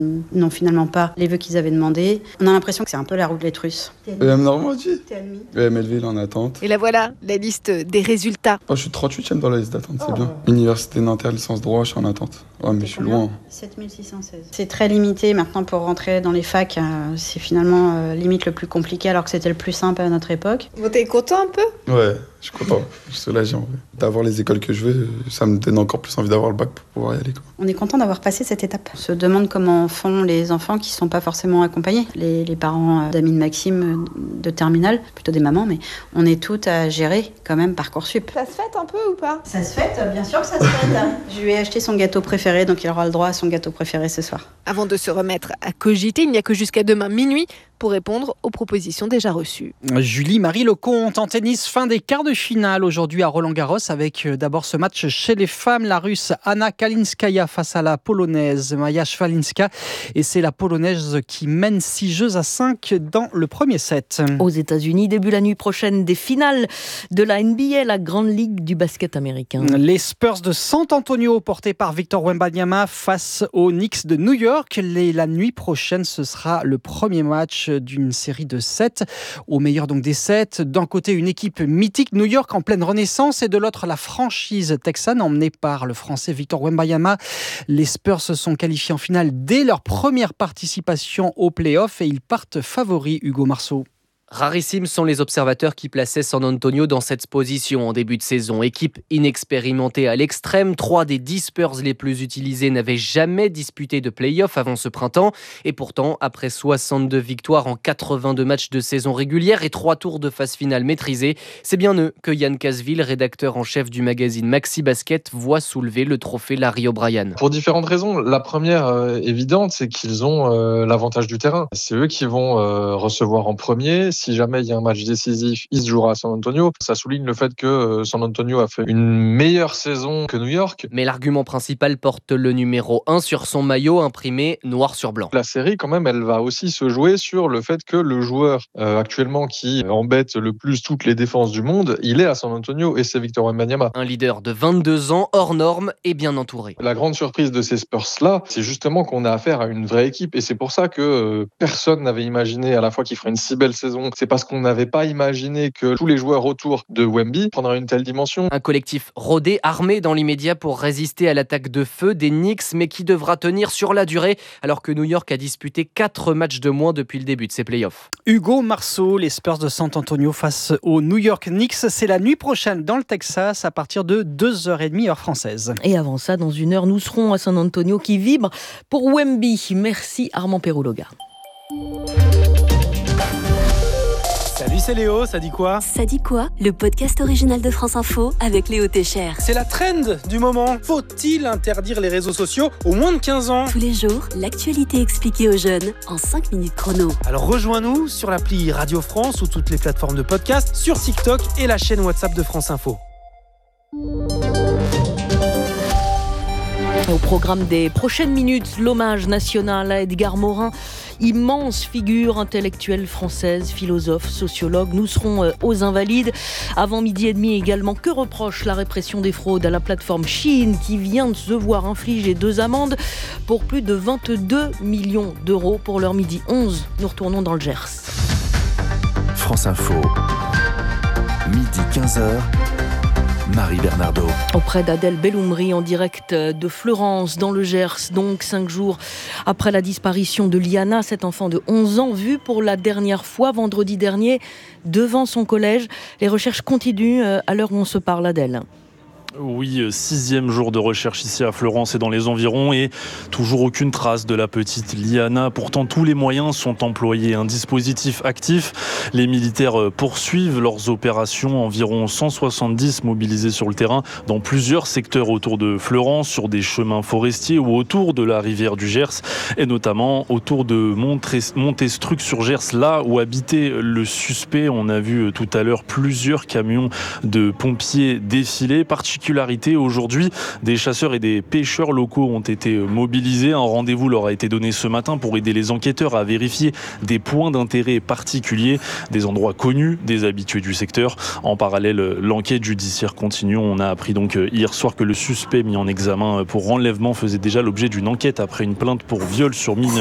n'ont finalement pas les vœux qu'ils avaient demandés. On a l'impression que c'est un peu la roue de l'Étrus. EM Normandie. T'es admis. EM Melville en attente. Et là voilà, la liste des résultats. Oh, je suis 38e dans la liste d'attente, c'est bien. Université Nanterre, licence droit, je suis en attente. Ouais, mais je suis loin. 7616. C'est très limité maintenant pour rentrer dans les facs. C'est finalement limite le plus compliqué alors que c'était le plus simple à notre époque. Bon, t'es content un peu ? Ouais, je suis content. Je suis soulagé en vrai. D'avoir les écoles que je veux, ça me donne encore plus envie d'avoir le bac pour pouvoir y aller, quoi. On est content d'avoir passé cette étape. On se demande comment font les enfants qui ne sont pas forcément accompagnés. Les parents d'amis de Maxime de terminale, plutôt des mamans, mais on est toutes à gérer quand même Parcoursup. Ça se fête un peu ou pas ? Ça se fête, bien sûr que ça se fête. Je lui ai acheté son gâteau préféré, donc il aura le droit à son gâteau préféré ce soir. Avant de se remettre à cogiter, il n'y a que jusqu'à demain minuit pour répondre aux propositions déjà reçues. Julie-Marie Lecomte en tennis, fin des quarts de finale aujourd'hui à Roland-Garros avec d'abord ce match chez les femmes, la Russe Anna Kalinskaya face à la Polonaise Maja Szwalinska, et c'est la Polonaise qui mène 6-5 dans le premier set. Aux États-Unis, début la nuit prochaine des finales de la NBA, la grande ligue du basket américain. Les Spurs de San Antonio portés par Victor Wembanyama face aux Knicks de New York. La nuit prochaine, ce sera le premier match d'une série de 7. Au meilleur donc des 7. D'un côté, une équipe mythique, New York en pleine renaissance, et de l'autre, la franchise texane emmenée par le Français Victor Wembanyama. Les Spurs se sont qualifiés en finale dès leur première participation aux playoffs et ils partent favoris, Hugo Marceau. Rarissimes sont les observateurs qui plaçaient San Antonio dans cette position en début de saison. Équipe inexpérimentée à l'extrême, 3 des 10 Spurs les plus utilisés n'avaient jamais disputé de play-off avant ce printemps. Et pourtant, après 62 victoires en 82 matchs de saison régulière et 3 tours de phase finale maîtrisés, c'est bien eux que Yann Casville, rédacteur en chef du magazine Maxi Basket, voit soulever le trophée Larry O'Brien. Pour différentes raisons. La première évidente, c'est qu'ils ont l'avantage du terrain. C'est eux qui vont recevoir en premier. Si jamais il y a un match décisif, il se jouera à San Antonio. Ça souligne le fait que San Antonio a fait une meilleure saison que New York. Mais l'argument principal porte le numéro 1 sur son maillot imprimé noir sur blanc. La série, quand même, elle va aussi se jouer sur le fait que le joueur actuellement qui embête le plus toutes les défenses du monde, il est à San Antonio et c'est Victor Wembanyama. Un leader de 22 ans, hors norme et bien entouré. La grande surprise de ces Spurs-là, c'est justement qu'on a affaire à une vraie équipe et c'est pour ça que personne n'avait imaginé à la fois qu'il ferait une si belle saison. C'est parce qu'on n'avait pas imaginé que tous les joueurs autour de Wemby prendraient une telle dimension. Un collectif rodé, armé dans l'immédiat pour résister à l'attaque de feu des Knicks, mais qui devra tenir sur la durée, alors que New York a disputé 4 matchs de moins depuis le début de ses playoffs. Hugo Marceau, les Spurs de San Antonio face aux New York Knicks, c'est la nuit prochaine dans le Texas à partir de 2h30 heure française. Et avant ça, dans une heure, nous serons à San Antonio qui vibre pour Wemby. Merci Armand Perrouloga. Salut, c'est Léo, ça dit quoi ? Ça dit quoi ? Le podcast original de France Info avec Léo Técher. C'est la trend du moment. Faut-il interdire les réseaux sociaux aux moins de 15 ans ? Tous les jours, l'actualité expliquée aux jeunes en 5 minutes chrono. Alors rejoins-nous sur l'appli Radio France ou toutes les plateformes de podcast, sur TikTok et la chaîne WhatsApp de France Info. Au programme des prochaines minutes, l'hommage national à Edgar Morin, immense figure intellectuelle française, philosophe, sociologue. Nous serons aux Invalides. Avant 12h30 également, que reproche la répression des fraudes à la plateforme Shein qui vient de se voir infliger 2 amendes pour plus de 22 millions d'euros pour l'heure 12h11. Nous retournons dans le Gers. France Info, 12h15. Marie Bernardo. Auprès d'Adèle Belloumri en direct de Fleurance dans le Gers, donc 5 jours après la disparition de Liana, cet enfant de 11 ans vu pour la dernière fois vendredi dernier devant son collège. Les recherches continuent à l'heure où on se parle, Adèle. Oui, 6e jour de recherche ici à Fleurance et dans les environs et toujours aucune trace de la petite Liana. Pourtant, tous les moyens sont employés. Un dispositif actif. Les militaires poursuivent leurs opérations. Environ 170 mobilisés sur le terrain dans plusieurs secteurs autour de Fleurance, sur des chemins forestiers ou autour de la rivière du Gers et notamment autour de Montestruc-sur-Gers, là où habitait le suspect. On a vu tout à l'heure plusieurs camions de pompiers défiler, particulièrement particularité aujourd'hui, des chasseurs et des pêcheurs locaux ont été mobilisés. Un rendez-vous leur a été donné ce matin pour aider les enquêteurs à vérifier des points d'intérêt particuliers, des endroits connus des habitués du secteur. En parallèle, l'enquête judiciaire continue. On a appris donc hier soir que le suspect mis en examen pour enlèvement faisait déjà l'objet d'une enquête après une plainte pour viol sur mineur.